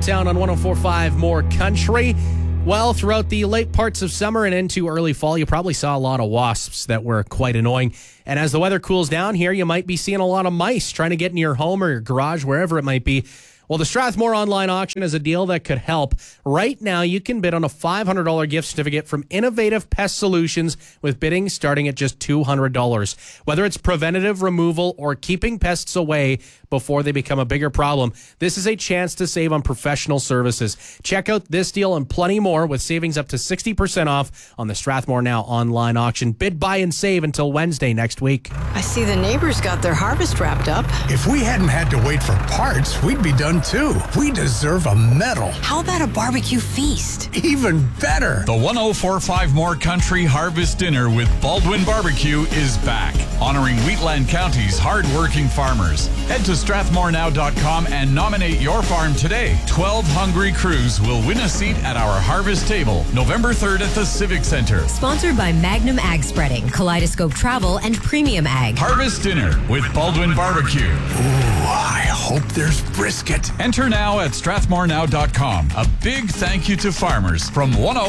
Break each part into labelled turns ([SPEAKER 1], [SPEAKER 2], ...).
[SPEAKER 1] downtown on 104.5 More Country. Well, throughout the late parts of summer and into early fall, you probably saw a lot of wasps that were quite annoying. And as the weather cools down here, you might be seeing a lot of mice trying to get in your home or your garage, wherever it might be. Well, the Strathmore online auction is a deal that could help. Right now, you can bid on a $500 gift certificate from Innovative Pest Solutions with bidding starting at just $200. Whether it's preventative removal or keeping pests away before they become a bigger problem, this is a chance to save on professional services. Check out this deal and plenty more with savings up to 60% off on the Strathmore Now online auction. Bid, buy, and save until Wednesday next week.
[SPEAKER 2] I see the neighbors got their harvest wrapped up.
[SPEAKER 3] If we hadn't had to wait for parts, we'd be done too. We deserve a medal.
[SPEAKER 2] How about a barbecue feast?
[SPEAKER 3] Even better.
[SPEAKER 4] The 104.5 More Country Harvest Dinner with Baldwin Barbecue is back, honoring Wheatland County's hard-working farmers. Head to strathmorenow.com and nominate your farm today. 12 hungry crews will win a seat at our harvest table, November 3rd at the Civic Center.
[SPEAKER 5] Sponsored by Magnum Ag Spreading, Kaleidoscope Travel, and Premium Ag.
[SPEAKER 4] Harvest Dinner with Baldwin Barbecue.
[SPEAKER 3] Ooh, I hope there's brisket.
[SPEAKER 4] Enter now at strathmorenow.com. A big thank you to farmers from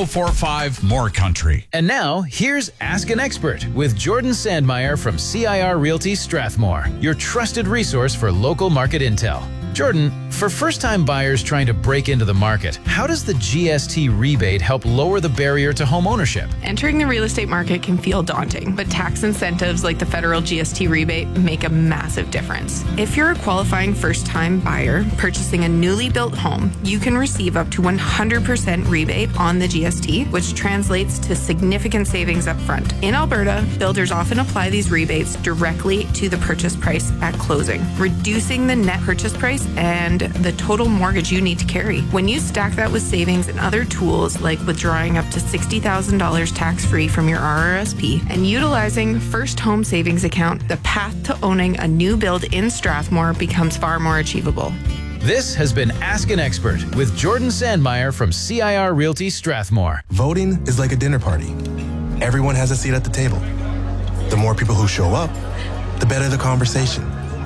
[SPEAKER 4] 104.5 More Country.
[SPEAKER 6] And now, here's Ask an Expert with Jordan Sandmeyer from CIR Realty Strathmore, your trusted resource for local market intel. Jordan, for first-time buyers trying to break into the market, how does the GST rebate help lower the barrier to home ownership?
[SPEAKER 7] Entering the real estate market can feel daunting, but tax incentives like the federal GST rebate make a massive difference. If you're a qualifying first-time buyer purchasing a newly built home, you can receive up to 100% rebate on the GST, which translates to significant savings up front. In Alberta, builders often apply these rebates directly to the purchase price at closing, reducing the net purchase price and the total mortgage you need to carry. When you stack that with savings and other tools like withdrawing up to $60,000 tax-free from your RRSP and utilizing First Home Savings Account, the path to owning a new build in Strathmore becomes far more achievable.
[SPEAKER 6] This has been Ask an Expert with Jordan Sandmeyer from CIR Realty Strathmore.
[SPEAKER 8] Voting is like a dinner party. Everyone has a seat at the table. The more people who show up, the better the conversation.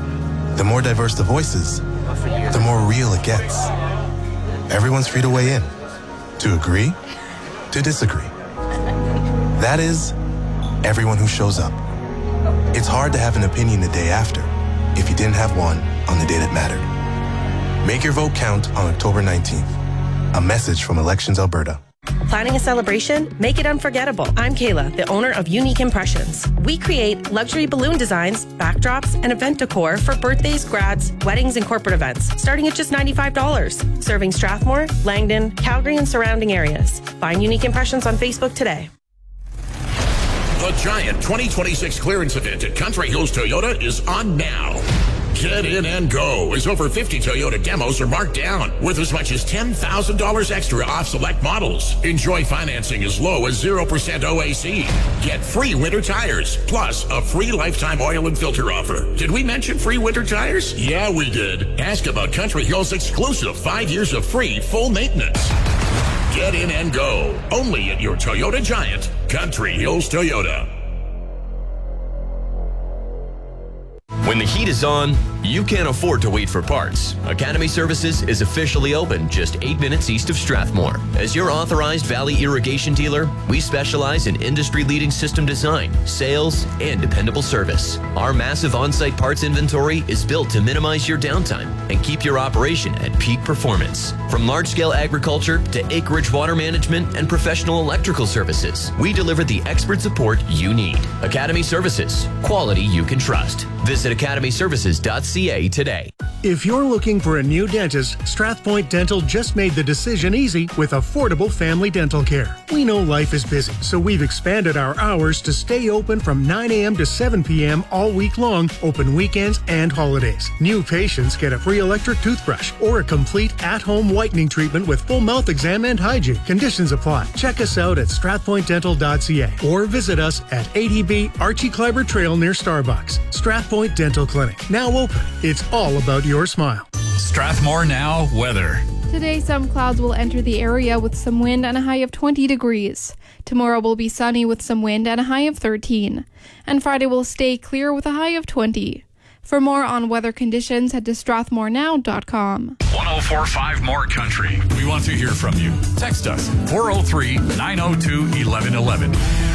[SPEAKER 8] The more diverse the voices, the more real it gets. Everyone's free to weigh in, to agree, to disagree. That is, everyone who shows up. It's hard to have an opinion the day after if you didn't have one on the day that mattered. Make your vote count on October 19th. A message from Elections Alberta.
[SPEAKER 9] Planning a celebration? Make it unforgettable. I'm Kayla, the owner of Unique Impressions. We create luxury balloon designs, backdrops, and event decor for birthdays, grads, weddings, and corporate events, starting at just $95. Serving Strathmore, Langdon, Calgary, and surrounding areas. Find Unique Impressions on Facebook today.
[SPEAKER 10] The Giant 2026 clearance event at Country Hills Toyota is on now. Get in and go as over 50 Toyota demos are marked down with as much as $10,000 extra off select models. Enjoy financing as low as 0% OAC. Get free winter tires, plus a free lifetime oil and filter offer. Did we mention free winter tires? Yeah, we did. Ask about Country Hills' exclusive 5 years of free full maintenance. Get in and go. Only at your Toyota Giant, Country Hills Toyota.
[SPEAKER 11] When the heat is on, you can't afford to wait for parts. Academy Services is officially open just 8 minutes east of Strathmore. As your authorized Valley irrigation dealer, we specialize in industry-leading system design, sales, and dependable service. Our massive on-site parts inventory is built to minimize your downtime and keep your operation at peak performance. From large-scale agriculture to acreage water management and professional electrical services, we deliver the expert support you need. Academy Services, quality you can trust. Visit academyservices.ca today.
[SPEAKER 12] If you're looking for a new dentist, Strathpoint Dental just made the decision easy with affordable family dental care. We know life is busy, so we've expanded our hours to stay open from 9 a.m. to 7 p.m. all week long, open weekends and holidays. New patients get a free electric toothbrush or a complete at-home whitening treatment with full mouth exam and hygiene. Conditions apply. Check us out at strathpointdental.ca or visit us at 80B Archie Kleiber Trail near Starbucks. Strathpoint Dental Clinic, now open. It's all about your smile.
[SPEAKER 4] Strathmore Now weather.
[SPEAKER 13] Today, some clouds will enter the area with some wind and a high of 20 degrees. Tomorrow will be sunny with some wind and a high of 13. And Friday will stay clear with a high of 20. For more on weather conditions, head to strathmorenow.com.
[SPEAKER 4] 104.5 More Country. We want to hear from you. Text us 403-902-1111.